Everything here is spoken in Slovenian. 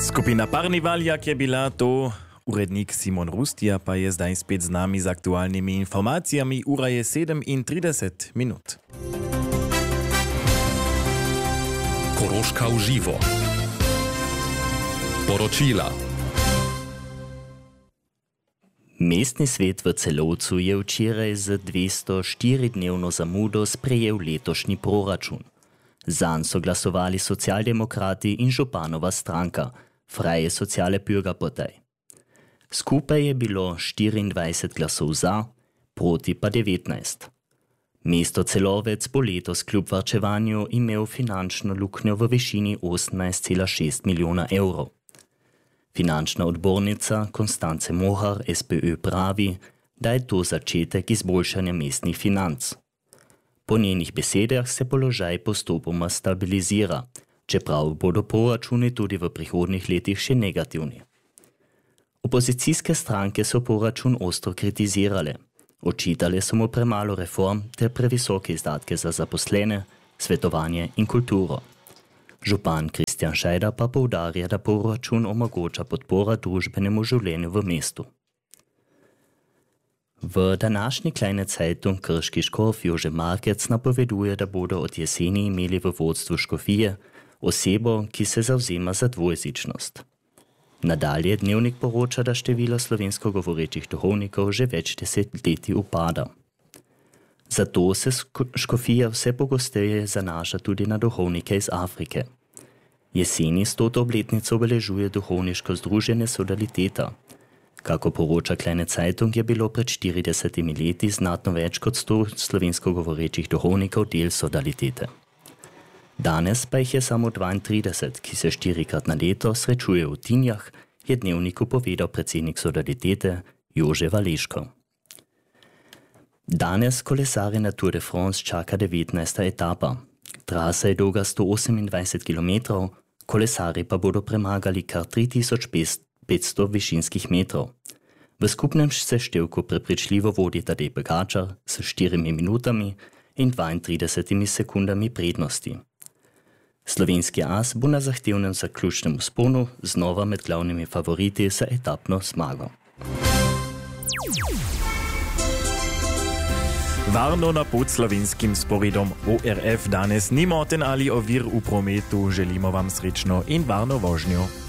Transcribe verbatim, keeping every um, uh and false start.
Skupina Parnival, jak je bila to, urednik Simon Rustija pa je zdaj spet z nami z aktualnimi informacijami. Ura je sedemintrideset minut. Koroška v živo. Poročila. Mestni svet v Celovcu je včeraj z dvesto štiridnevno zamudo sprejel letošnji proračun. Zanj so glasovali socialdemokrati in županova stranka, Freie Soziale Bürgerpartei. Skupaj je bilo štiriindvajset glasov za, proti pa devetnajst. Mesto Celovec bo letos kljub varčevanju imel finančno luknjo v višini osemnajst cela šest milijona evrov. Finančna odbornica Konstance Mohar S P Ö pravi, da je to začetek izboljšanja mestnih financ. Po njenih besedah se položaj postopoma stabilizira, čeprav bodo proračuni tudi v prihodnjih letih še negativni. Opozicijske stranke so proračun ostro kritizirale. Očitale so mu premalo reform ter previsoke izdatke za zaposlene, svetovanje in kulturo. Župan Kristjan Šajda pa poudarja, da proračun omogoča podpora družbenemu življenju v mestu. V današnji Kleine Zeitung krški škof Jože Markec napoveduje, da bodo od jeseni imeli v vodstvu škofije osebo, ki se zavzema za dvojezičnost. Nadalje dnevnik poroča, da število slovensko govorečih duhovnikov že več desetletij upada. Zato se škofija vse pogosteje zanaša tudi na duhovnike iz Afrike. Jeseni stoto obletnico obeležuje duhovniško združenje Sodaliteta. Kako poroča Kleine Zeitung, je bilo pred štiridesetimi leti znatno več kot sto slovensko govorečih duhovnikov del Sodalitete. Danes pa jih je samo dvaintrideset, ki se štirikrat na leto srečuje v Tinjah, je dnevniku povedal predsednik Sodalitete Jože Valeško. Danes kolesarje na Tour de France čaka devetnajsta etapa. Trasa je dolga sto osemindvajset kilometrov, kolesarji pa bodo premagali kar tri tisoč petsto višinskih metrov. V skupnem seštevku prepričljivo vodi Tadej Pogačar s štirimi minutami in dvaintridesetimi sekundami prednosti. Slovenski as bo na zahtevnem zaključnem vzponu znova med glavnimi favoriti za etapno zmago. Varno na pot slovenskim sporedom O R F danes ni moten ali ovir v prometu. Želimo vam srečno in varno vožnjo.